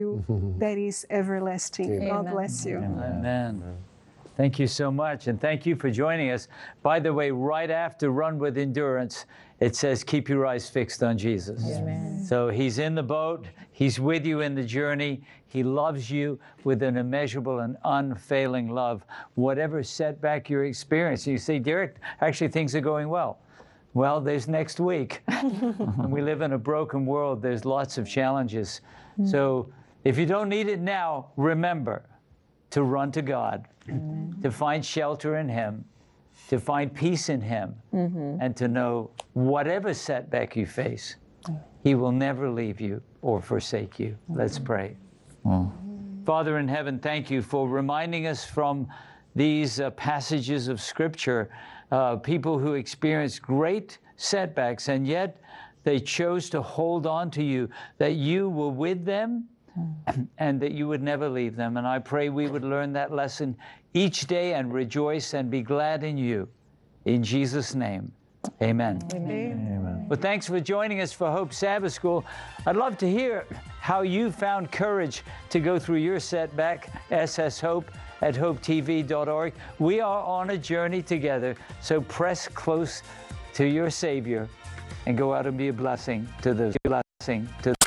that is everlasting. God bless you. Amen. Thank you so much, and thank you for joining us. By the way, right after Run with Endurance, it says, keep your eyes fixed on Jesus. Amen. So he's in the boat. He's with you in the journey. He loves you with an immeasurable and unfailing love. Whatever setback you're experiencing, you say, Derek, actually things are going well. Well, there's next week. We live in a broken world. There's lots of challenges. So if you don't need it now, remember to run to God, to find shelter in Him, to find peace in Him, and to know whatever setback you face, He will never leave you or forsake you. Let's pray. Father in heaven, thank you for reminding us from these passages of Scripture, people who experienced great setbacks, and yet they chose to hold on to you, that you were with them and that you would never leave them. And I pray we would learn that lesson each day and rejoice and be glad in you. In Jesus' name, amen. Amen. Well, thanks for joining us for Hope Sabbath School. I'd love to hear how you found courage to go through your setback. sshope@hopetv.org. We are on a journey together, so press close to your Savior and go out and be a blessing to those.